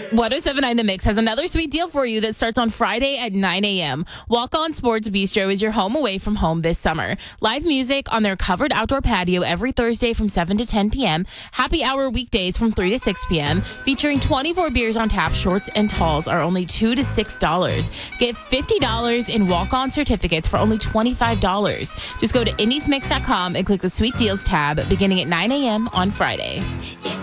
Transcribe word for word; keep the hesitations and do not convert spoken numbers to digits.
ten seventy-nine The Mix has another sweet deal for you that starts on Friday at nine a.m. Walk On Sports Bistro is your home away from home this summer. Live music on their covered outdoor patio every Thursday from seven to ten p.m. Happy hour weekdays from three to six p.m. Featuring twenty-four beers on tap. Shorts and talls are only two to six dollars. Get fifty dollars in walk-on certificates for only twenty-five dollars. Just go to indies mix dot com and click the Sweet Deals tab beginning at nine a.m. on Friday.